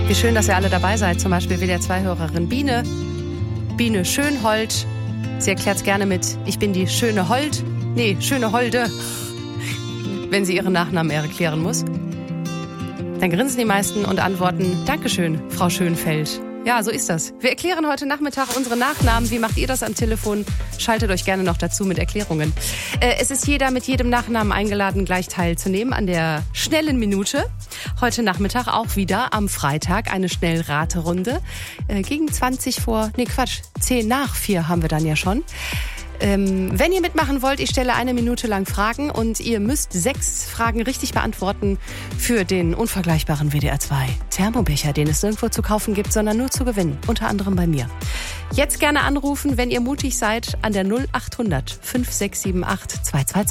Wie schön, dass ihr alle dabei seid. Zum Beispiel WDR 2-Hörerin Biene. Biene Schönhold. Sie erklärt es gerne mit: Ich bin die schöne Hold. Nee, schöne Holde. Wenn sie ihren Nachnamen erklären muss. Dann grinsen die meisten und antworten: Dankeschön, Frau Schönfeld. Ja, so ist das. Wir erklären heute Nachmittag unsere Nachnamen. Wie macht ihr das am Telefon? Schaltet euch gerne noch dazu mit Erklärungen. Es ist jeder mit jedem Nachnamen eingeladen, gleich teilzunehmen an der schnellen Minute. Heute Nachmittag auch wieder am Freitag eine Schnellraterunde. Gegen 10 nach 4 haben wir dann ja schon. Wenn ihr mitmachen wollt, ich stelle 1 Minute lang Fragen und ihr müsst 6 Fragen richtig beantworten für den unvergleichbaren WDR 2 Thermobecher, den es nirgendwo zu kaufen gibt, sondern nur zu gewinnen, unter anderem bei mir. Jetzt gerne anrufen, wenn ihr mutig seid, an der 0800 5678 222.